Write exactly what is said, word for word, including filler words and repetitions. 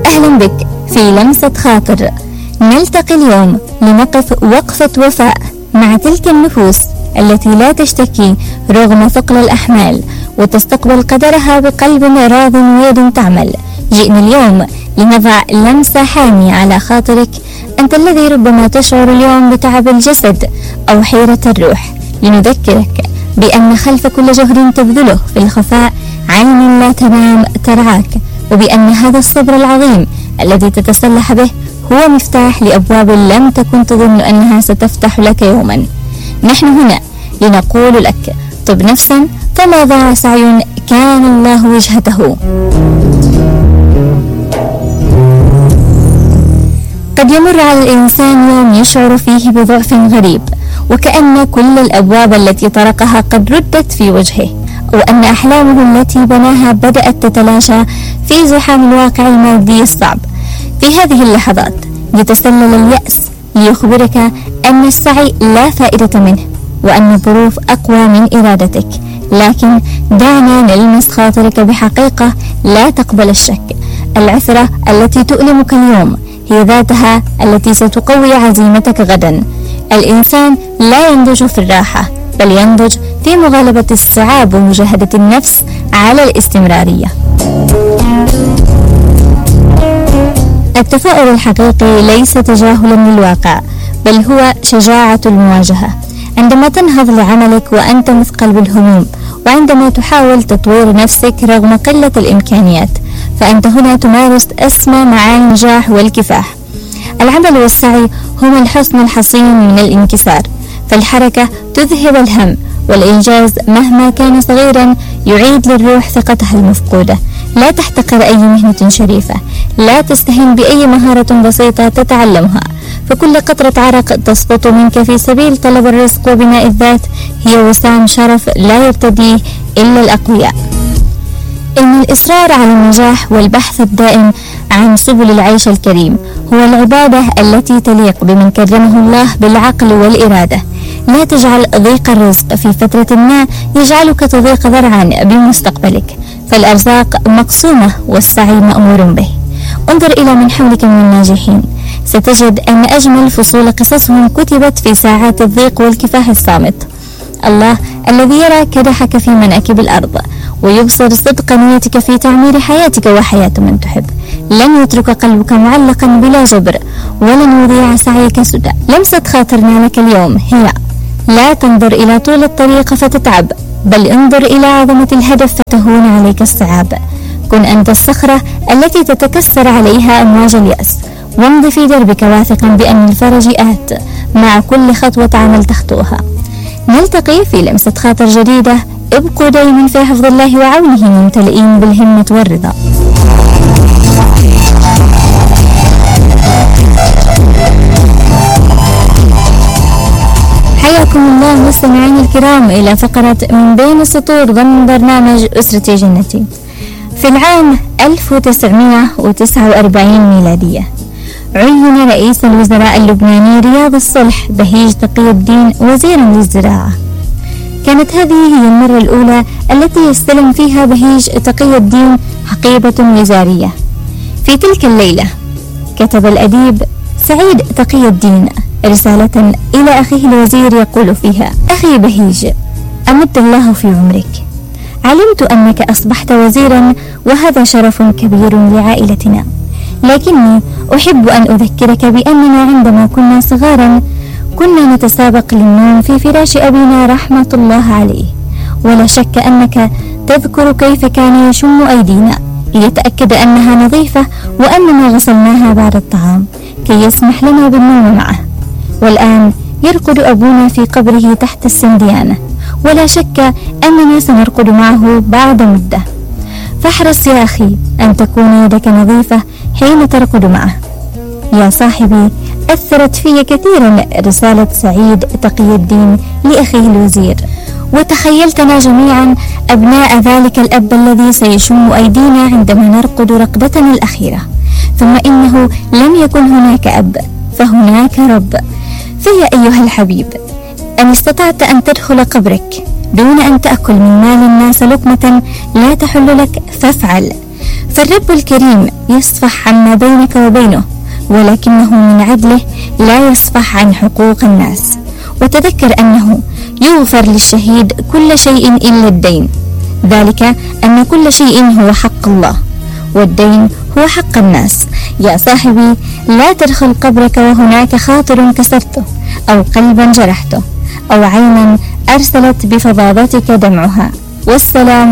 أهلا بك في لمسة خاطر. نلتقي اليوم لنقف وقفة وفاء مع تلك النفوس التي لا تشتكي رغم ثقل الأحمال وتستقبل قدرها بقلب راض ويد تعمل. جئنا اليوم لنضع لمسة حامية على خاطرك أنت الذي ربما تشعر اليوم بتعب الجسد أو حيرة الروح، لنذكرك بأن خلف كل جهد تبذله في الخفاء عين لا تنام ترعاك، وبأن هذا الصبر العظيم الذي تتسلح به هو مفتاح لأبواب لم تكن تظن أنها ستفتح لك يوما. نحن هنا لنقول لك طب نفسا فما ضاع سعي كان الله وجهته. قد يمر على الإنسان يوم يشعر فيه بضعف غريب، وكأن كل الأبواب التي طرقها قد ردت في وجهه، وأن أحلامه التي بناها بدأت تتلاشى في زحام الواقع المادي الصعب. في هذه اللحظات يتسلل اليأس ليخبرك أن السعي لا فائدة منه، وأن الظروف أقوى من إرادتك. لكن دعنا نلمس خاطرك بحقيقة لا تقبل الشك. العثرة التي تؤلمك اليوم هي ذاتها التي ستقوي عزيمتك غدا. الإنسان لا ينضج في الراحة، بل ينضج في مغالبة الصعاب ومجاهدة النفس على الاستمرارية. التفاؤل الحقيقي ليس تجاهلا للواقع، بل هو شجاعة المواجهة. عندما تنهض لعملك وأنت مثقل بالهموم، وعندما تحاول تطوير نفسك رغم قلة الإمكانيات، فأنت هنا تمارس أسمى معاني النجاح والكفاح. العمل والسعي هما الحصن الحصين من الانكسار، فالحركة تذهب الهم، والإنجاز مهما كان صغيرا يعيد للروح ثقتها المفقودة. لا تحتقر أي مهنة شريفة، لا تستهين بأي مهارة بسيطة تتعلمها، فكل قطرة عرق تسقط منك في سبيل طلب الرزق وبناء الذات هي وسام شرف لا يرتديه إلا الأقوياء. إن الإصرار على النجاح والبحث الدائم عن سبل العيش الكريم هو العبادة التي تليق بمن كرمه الله بالعقل والإرادة. لا تجعل ضيق الرزق في فترة ما يجعلك تضيق ذرعا بمستقبلك، فالأرزاق مقسومة والسعي مأمور به. انظر إلى من حولك من الناجحين، ستجد أن أجمل فصول قصصهم كتبت في ساعات الضيق والكفاح الصامت. الله الذي يرى كدحك في مناكب الأرض ويبصر صدق نيتك في تعمير حياتك وحياة من تحب، لن يترك قلبك معلقا بلا جبر، ولن يضيع سعيك سدى. لمسة خاطرنا لك اليوم هي: لا تنظر إلى طول الطريق فتتعب، بل انظر إلى عظمة الهدف فتهون عليك الصعاب. كن أنت الصخرة التي تتكسر عليها أمواج اليأس، وامض في دربك واثقا بأن الفرج آت مع كل خطوة عمل تخطوها. نلتقي في لمسة خاطر جديدة. ابقوا دائما في حفظ الله وعونه ممتلئين بالهمة والرضا. حياكم الله مستمعين الكرام إلى فقرة من بين السطور ضمن برنامج أسرتي جنتي. في العام ألف وتسعمائة وتسعة وأربعين ميلادية عين رئيس الوزراء اللبناني رياض الصلح بهيج تقي الدين وزيرا للزراعة. كانت هذه هي المرة الأولى التي يستلم فيها بهيج تقي الدين حقيبة وزارية. في تلك الليلة كتب الأديب سعيد تقي الدين رسالة إلى أخيه الوزير يقول فيها: أخي بهيج، أمد الله في عمرك. علمت أنك أصبحت وزيرا وهذا شرف كبير لعائلتنا، لكني أحب أن أذكرك بأننا عندما كنا صغارا كنا نتسابق للنوم في فراش أبينا رحمة الله عليه، ولا شك أنك تذكر كيف كان يشم أيدينا ليتأكد أنها نظيفة وأننا غسلناها بعد الطعام كي يسمح لنا بالنوم معه. والآن يرقد أبونا في قبره تحت السنديانة، ولا شك أننا سنرقد معه بعد مدة. فاحرص يا أخي أن تكون يدك نظيفة حين ترقد معه. يا صاحبي، أثرت في كثيرا رسالة سعيد تقي الدين لأخيه الوزير، وتخيلتنا جميعا أبناء ذلك الأب الذي سيشم أيدينا عندما نرقد رقدتنا الأخيرة. ثم إنه لم يكن هناك أب فهناك رب. فيا أيها الحبيب، أن استطعت أن تدخل قبرك دون أن تأكل من مال الناس لقمة لا تحل لك فافعل، فالرب الكريم يصفح عما بينك وبينه، ولكنه من عدله لا يصفح عن حقوق الناس. وتذكر أنه يغفر للشهيد كل شيء إلا الدين، ذلك أن كل شيء هو حق الله والدين هو حق الناس. يا صاحبي، لا تدخل قبرك وهناك خاطر كسرته، أو قلبا جرحته، أو عينا أرسلت بفظاظتك دمعها. والسلام